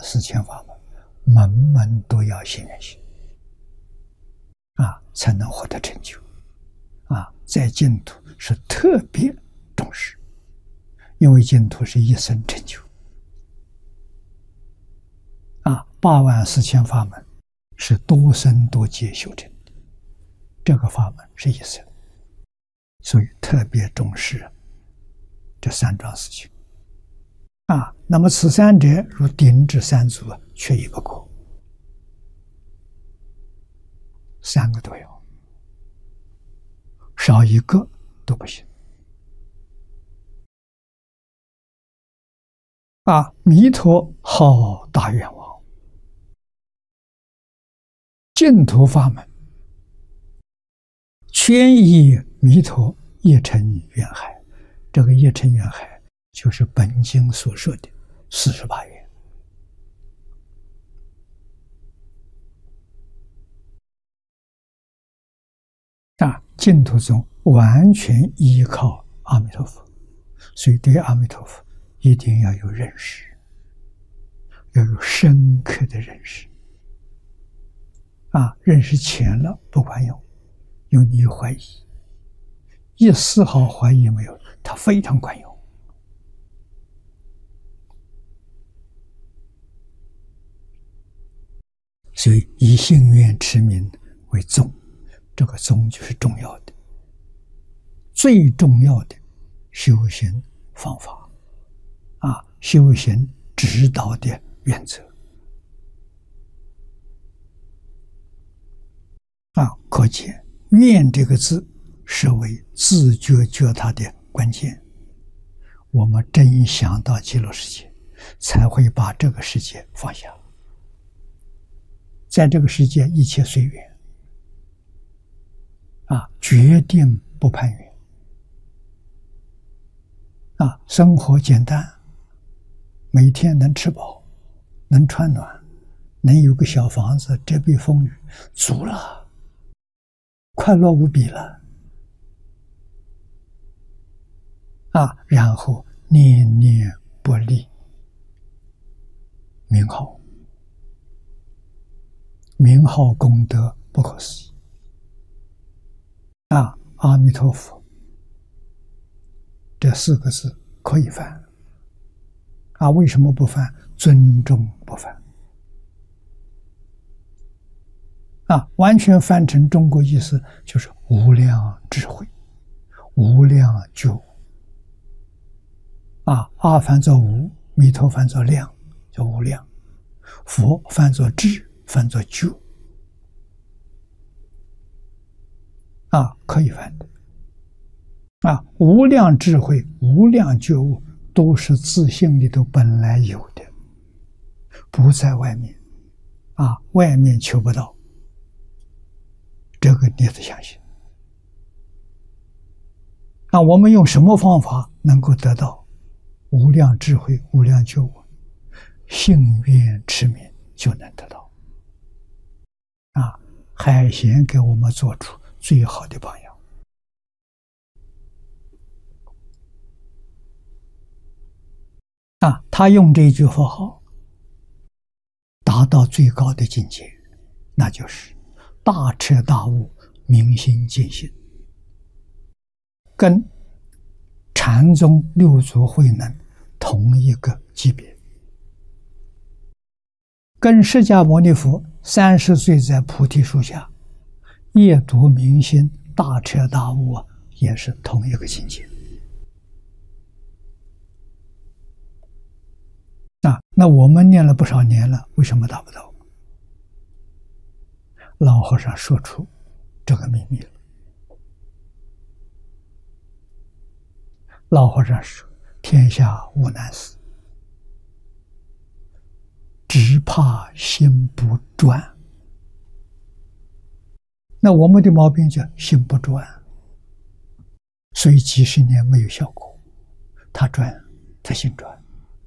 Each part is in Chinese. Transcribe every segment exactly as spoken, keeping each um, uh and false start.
四千法门，门门都要信愿行啊，才能获得成就啊。在净土是特别重视，因为净土是一生成就啊。八万四千法门是多生多劫修成的，这个法门是一生，所以特别重视这三桩事情啊。那么此三者如顶至三足，缺一不可，三个都要，少一个都不行啊。弥陀好大愿望，净土法门全以弥陀一乘愿海，这个一乘愿海就是本经所说的四十八愿啊。净土中完全依靠阿弥陀佛，所以对阿弥陀佛一定要有认识，要有深刻的认识啊。认识浅了不管用，因为你有怀疑，一丝毫怀疑没有，它非常管用。所以以信愿持名为宗，这个宗就是重要的，最重要的修行方法啊，修行指导的原则啊。可见愿这个字是为自觉觉他的关键。我们真想到极乐世界，才会把这个世界放下，在这个世界一切随缘啊，决定不攀缘啊，生活简单，每天能吃饱，能穿暖，能有个小房子遮蔽风雨，足了，快乐无比了啊。然后念念不离名号，名号功德不可思议啊！阿弥陀佛这四个字可以翻啊，为什么不翻？尊重不翻啊，完全翻成中国意思就是无量智慧，无量觉悟啊。阿翻作无，弥陀翻作量，叫无量；佛翻作智，翻作觉啊，可以翻的啊。无量智慧、无量觉悟都是自性里头本来有的，不在外面啊，外面求不到，这个你得相信啊。我们用什么方法能够得到无量智慧、无量觉悟？信愿持名就能得到啊。海贤给我们做出最好的榜样啊，他用这一句佛号达到最高的境界，那就是大彻大悟、明心见性，跟禅宗六祖慧能同一个级别，跟释迦牟尼佛三十岁在菩提树下夜读明心、大彻大悟啊，也是同一个境界啊。那我们念了不少年了，为什么达不到？老和尚说出这个秘密了。老和尚说：“天下无难事，只怕心不专。”那我们的毛病叫心不专，所以几十年没有效果。他专，他心专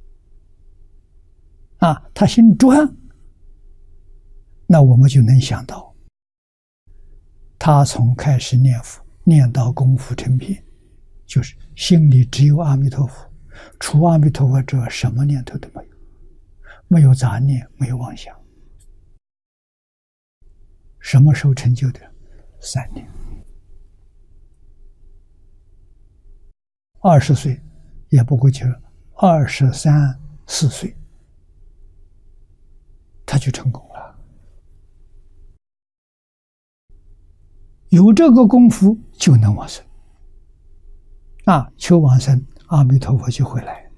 啊，他心专，那我们就能想到，他从开始念佛念到功夫成片，就是心里只有阿弥陀佛，除阿弥陀佛之外什么念头都没有， 没有杂念，没有妄想。什么时候成就的？三年。二十岁也不过就二十三四岁，他就成功了。有这个功夫就能往生啊！求往生，阿弥陀佛就会来。